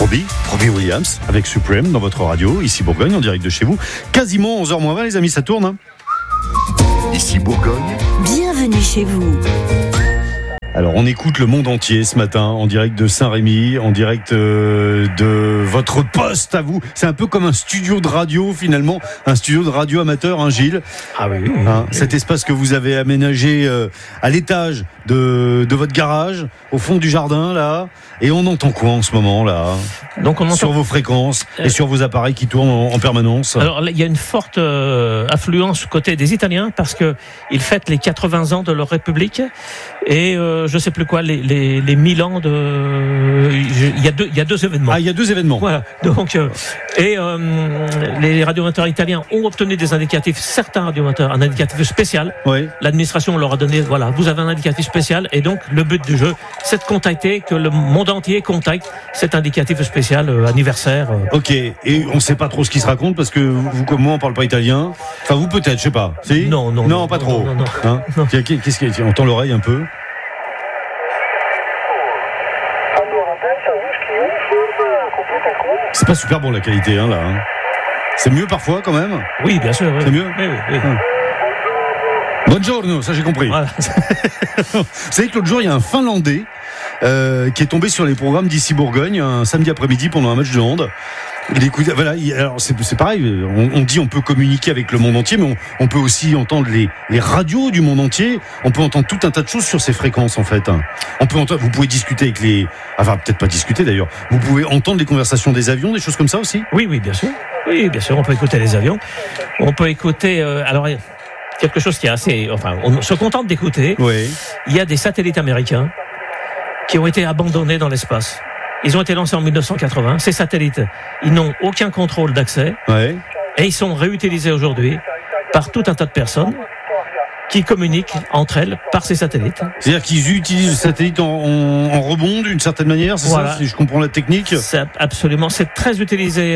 Robbie Williams avec Supreme dans votre radio, ici Bourgogne, en direct de chez vous. Quasiment 11h-20 les amis, ça tourne hein. Ici Bourgogne. Bienvenue chez vous. Alors on écoute le monde entier ce matin en direct de Saint-Rémy, en direct de votre poste à vous. C'est un peu comme un studio de radio finalement, un studio de radio amateur, hein, Gilles. Ah oui. Cet espace que vous avez aménagé à l'étage de votre garage, au fond du jardin là. Et on entend quoi en ce moment là? Donc on entend sur vos fréquences et sur vos appareils qui tournent en permanence. Alors il y a une forte affluence côté des Italiens parce que ils fêtent les 80 ans de leur République et je sais plus quoi les 1000 ans de il y a deux événements. Ah, il y a deux événements. Voilà. Donc les radioamateurs italiens ont obtenu des indicatifs, certains radioamateurs un indicatif spécial. Oui. L'administration leur a donné voilà, vous avez un indicatif spécial et donc le but du jeu c'est de contacter, que le monde entier contacte cet indicatif spécial anniversaire. Ok, et on ne sait pas trop ce qui se raconte parce que vous comme moi on parle pas italien. Enfin vous peut-être, je sais pas. Si Non, pas trop. Non. Hein qu'est-ce qu'il y a? On entend l'oreille un peu. C'est pas super bon la qualité hein, là. Hein. C'est mieux parfois quand même. Oui, bien sûr. Oui. C'est mieux. Oui. Buongiorno, ça j'ai compris. Voilà. Vous savez que l'autre jour il y a un Finlandais qui est tombé sur les programmes d'ici Bourgogne un samedi après-midi pendant un match de hand. Il écoute, voilà, alors c'est pareil, on dit on peut communiquer avec le monde entier, mais on peut aussi entendre les radios du monde entier. On peut entendre tout un tas de choses sur ces fréquences en fait. On peut entendre, vous pouvez discuter avec enfin peut-être pas discuter d'ailleurs. Vous pouvez entendre les conversations des avions, des choses comme ça aussi. Oui, bien sûr. Oui, bien sûr, on peut écouter les avions. On peut écouter. Alors quelque chose qui est assez. Enfin, on se contente d'écouter. Oui. Il y a des satellites américains qui ont été abandonnés dans l'espace. Ils ont été lancés en 1980. Ces satellites, ils n'ont aucun contrôle d'accès. Ouais. Et ils sont réutilisés aujourd'hui par tout un tas de personnes qui communiquent entre elles par ces satellites. C'est-à-dire qu'ils utilisent le satellite en rebond d'une certaine manière, c'est voilà. Ça, si je comprends la technique. C'est très utilisé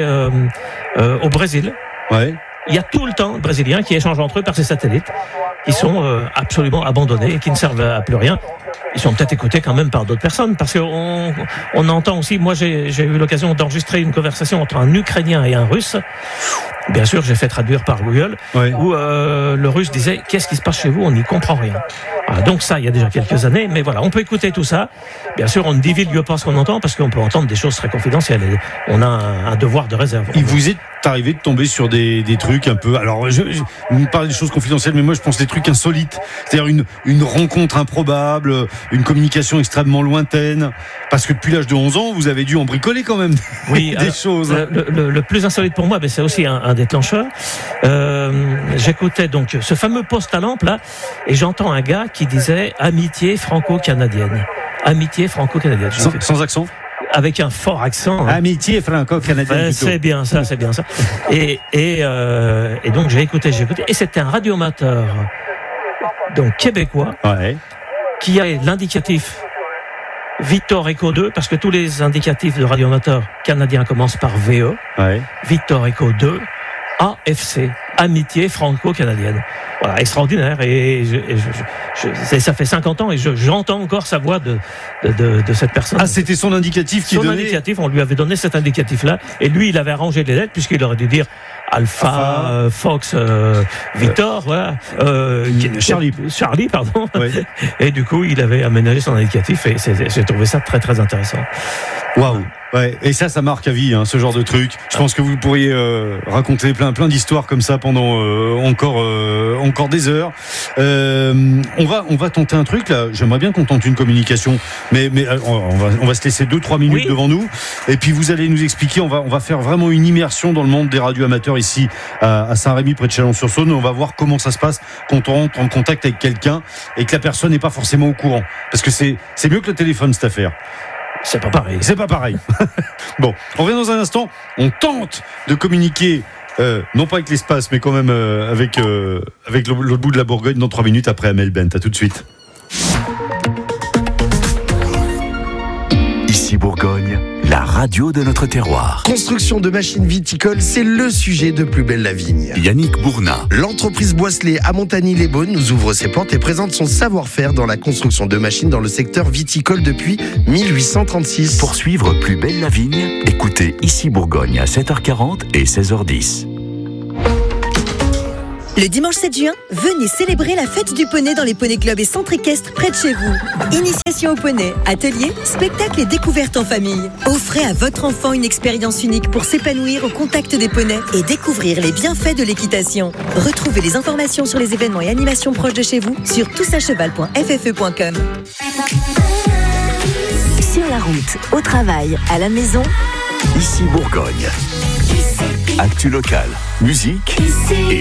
au Brésil. Ouais. Il y a tout le temps des Brésiliens qui échangent entre eux par ces satellites qui sont absolument abandonnés et qui ne servent à plus rien. Ils sont peut-être écoutés quand même par d'autres personnes parce qu'on entend aussi, moi j'ai eu l'occasion d'enregistrer une conversation entre un Ukrainien et un Russe. Bien sûr, j'ai fait traduire par Google, où le Russe disait « Qu'est-ce qui se passe chez vous ? On n'y comprend rien. » Donc ça, il y a déjà quelques années, mais voilà, on peut écouter tout ça. Bien sûr, on ne divulgue pas ce qu'on entend parce qu'on peut entendre des choses très confidentielles et on a un devoir de réserve. Il vous est arrivé de tomber sur des trucs un peu... Alors, vous me parlez des choses confidentielles, mais moi je pense des trucs insolites. C'est-à-dire une rencontre improbable, une communication extrêmement lointaine. Parce que depuis l'âge de 11 ans, vous avez dû en bricoler quand même des choses. Le plus insolite pour moi, c'est aussi un déclencheur. J'écoutais donc ce fameux poste à lampe là, et j'entends un gars qui disait amitié franco-canadienne. Amitié franco-canadienne. Sans accent? Avec un fort accent. Amitié franco-canadienne. C'est bien ça. Et donc j'ai écouté. Et c'était un radioamateur donc québécois qui a l'indicatif Victor Echo 2, parce que tous les indicatifs de radioamateurs canadiens commencent par VE. Victor Echo 2, AFC, Amitié franco-canadienne. Voilà, extraordinaire. Et ça fait 50 ans et j'entends encore sa voix de cette personne. Ah, c'était son indicatif qui donnait. Indicatif, on lui avait donné cet indicatif-là. Et lui, il avait arrangé les lettres puisqu'il aurait dû dire Alpha. Fox, Victor, voilà. Charlie, pardon. Et du coup, il avait aménagé son indicatif et j'ai trouvé ça très, très intéressant. Waouh. Ouais, et ça marque à vie, ce genre de truc. Je pense que vous pourriez raconter plein d'histoires comme ça pendant encore des heures. On va tenter un truc là. J'aimerais bien qu'on tente une communication, mais on va se laisser 2-3 minutes devant nous. Et puis vous allez nous expliquer. On va faire vraiment une immersion dans le monde des radios amateurs ici à Saint-Rémy près de Chalon-sur-Saône. On va voir comment ça se passe quand on rentre en contact avec quelqu'un et que la personne n'est pas forcément au courant. Parce que c'est mieux que le téléphone cette affaire. C'est pas pareil. Bon, on revient dans un instant. On tente de communiquer, non pas avec l'espace, mais quand même avec l'autre bout de la Bourgogne dans 3 minutes après Amel Bent. À tout de suite. Ici Bourgogne, la radio de notre terroir. Construction de machines viticoles, c'est le sujet de Plus belle la vigne. Yannick Bourna. L'entreprise Boisselet à Montagny-les-Beaunes nous ouvre ses portes et présente son savoir-faire dans la construction de machines dans le secteur viticole depuis 1836. Pour suivre Plus belle la vigne, écoutez Ici Bourgogne à 7h40 et 16h10. Le dimanche 7 juin, venez célébrer la fête du poney dans les poneys clubs et centres équestres près de chez vous. Initiation au poney, ateliers, spectacles et découvertes en famille. Offrez à votre enfant une expérience unique pour s'épanouir au contact des poneys et découvrir les bienfaits de l'équitation. Retrouvez les informations sur les événements et animations proches de chez vous sur toutsacheval.ffe.com. Sur la route, au travail, à la maison, Ici Bourgogne. Actu locale, musique et